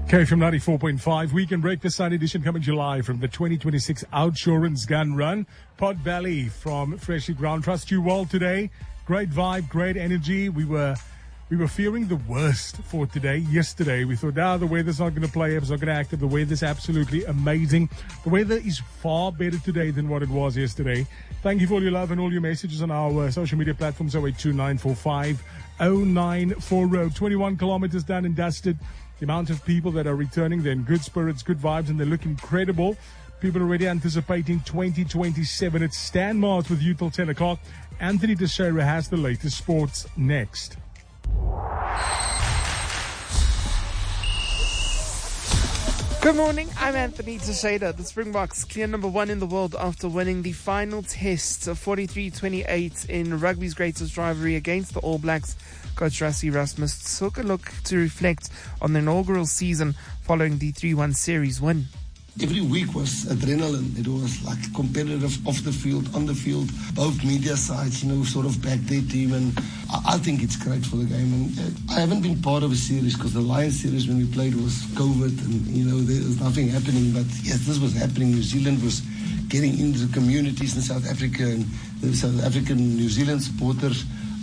KFM 94.5 Weekend Breakfast Sunday edition coming July from the 2026 Outsurance Gun Run. Pot Belly from Freshly Ground. Trust you well today. Great vibe, great energy. We were fearing the worst for today. Yesterday, we thought, the weather's not going to play up, it's not going to act up. The weather's absolutely amazing. The weather is far better today than what it was yesterday. Thank you for all your love and all your messages on our social media platforms, 0829450940. 21 kilometers done and dusted. The amount of people that are returning, they're in good spirits, good vibes, and they look incredible. People are already anticipating 2027. It's Stan Mars with you till 10 o'clock. Anthony Teixeira has the latest sports next. Good morning, I'm Anthony Teixeira. The Springboks clear number one in the world after winning the final test of 43-28 in rugby's greatest rivalry against the All Blacks. Coach Rassie Erasmus took a look to reflect on the inaugural season following the 3-1 series win. Every week was adrenaline. It was like competitive off the field, on the field. Both media sides, sort of back their team. And I think it's great for the game. And I haven't been part of a series because the Lions series when we played was COVID and, there was nothing happening. But yes, this was happening. New Zealand was getting into the communities in South Africa, and the South African New Zealand supporters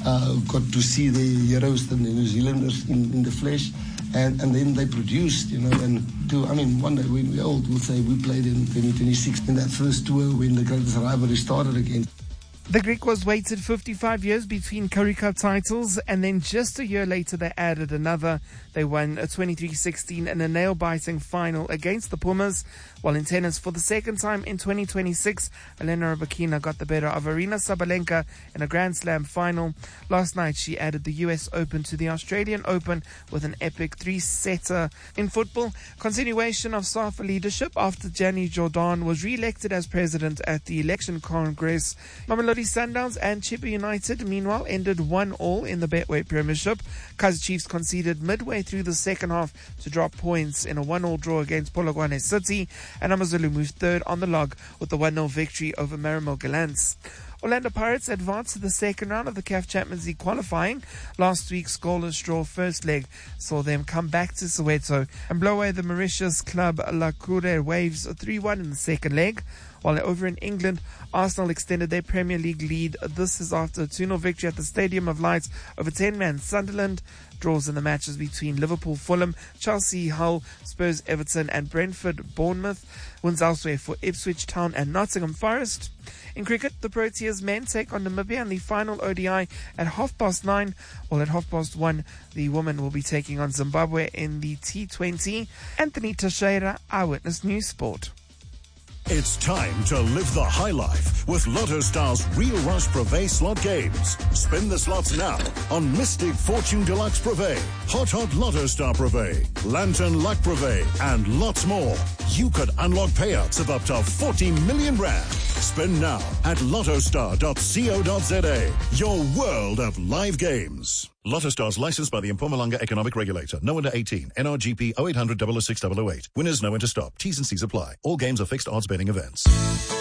got to see the heroes and the New Zealanders in the flesh. And then they produced, one day when we're old, we'll say we played in 2026 in that first tour when the greatest rivalry started again. The Griquas waited 55 years between Currie Cup titles, and then just a year later they added another. They won a 23-16 and a nail-biting final against the Pumas. While in tennis, for the second time in 2026, Elena Rybakina got the better of Arina Sabalenka in a Grand Slam final. Last night, she added the US Open to the Australian Open with an epic 3-setter. In football, continuation of SAFA leadership after Gianni Jordan was re-elected as president at the election congress. Mamelodi Sundowns and Chippa United, meanwhile, ended 1-1 in the Betway Premiership. Kaizer Chiefs conceded midway through the second half to drop points in a 1-1 draw against Polokwane City. And AmaZulu moved third on the log with a 1-0 victory over Marimo Gallants. Orlando Pirates advanced to the second round of the CAF Champions League qualifying. Last week's goalless draw first leg saw them come back to Soweto and blow away the Mauritius club La Cour Waves 3-1 in the second leg. While over in England, Arsenal extended their Premier League lead. This is after a 2-0 victory at the Stadium of Lights over 10-man Sunderland. Draws in the matches between Liverpool, Fulham, Chelsea, Hull, Spurs, Everton and Brentford, Bournemouth. Wins elsewhere for Ipswich Town and Nottingham Forest. In cricket, the Proteas men take on Namibia in the final ODI at 9:30, while at 1:30 the women will be taking on Zimbabwe in the T20. Anthony Teixeira, Eyewitness News Sport. It's time to live the high life with Lotto Star's Real Rush Privé slot games. Spin the slots now on Mystic Fortune Deluxe Privé, Hot Lotto Star Privé, Lantern Luck Privé, and lots more. You could unlock payouts of up to 40 million rand. Spin now at lottostar.co.za. Your world of live games. Lotto Stars licensed by the Mpumalanga Economic Regulator. No under 18. NRGP 0800 006 008. Winners know when to stop. T's and C's apply. All games are fixed odds betting events.